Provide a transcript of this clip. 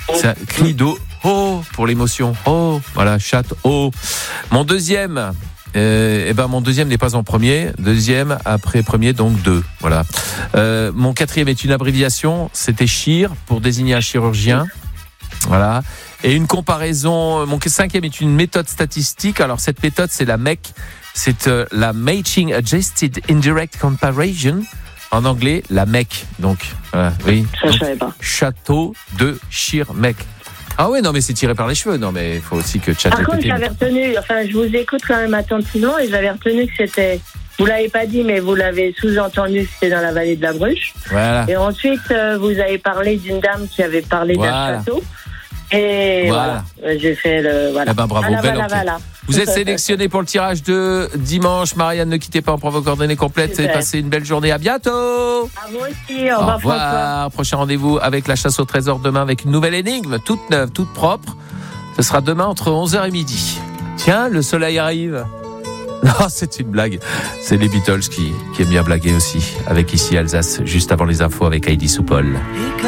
C'est un cri d'eau. Oh, pour l'émotion. Oh, voilà, chatte. Oh. Mon deuxième. Mon deuxième n'est pas en premier. Deuxième après premier, donc 2. Voilà. Mon quatrième est une abréviation. C'était CHIR pour désigner un chirurgien. Voilà. Et une comparaison. Mon cinquième est une méthode statistique. Alors cette méthode, c'est la MEC. C'est la Matching Adjusted Indirect Comparison. En anglais, la MEC. Donc, voilà. Oui. Ça, je savais pas. Château de Schirmeck. Ah ouais, non, mais c'est tiré par les cheveux. Non, mais il faut aussi que ChatGPT. Par contre, j'avais retenu, je vous écoute quand même attentivement et j'avais retenu que c'était, vous l'avez pas dit, mais vous l'avez sous-entendu que c'était dans la vallée de la Bruche. Voilà. Et ensuite, vous avez parlé d'une dame qui avait parlé d'un château. Et voilà. J'ai fait le, voilà. Eh ben, bravo, belle enquête. Vous êtes sélectionné pour le tirage de dimanche. Marianne, ne quittez pas, on prend vos coordonnées complètes. Et passez une belle journée. À bientôt. À vous aussi. Au revoir. François. Prochain rendez-vous avec la chasse au trésor demain avec une nouvelle énigme, toute neuve, toute propre. Ce sera demain entre 11h et midi. Tiens, le soleil arrive. Non, c'est une blague. C'est les Beatles qui aiment bien blaguer aussi. Avec ici Alsace, juste avant les infos avec Heidi Soupol.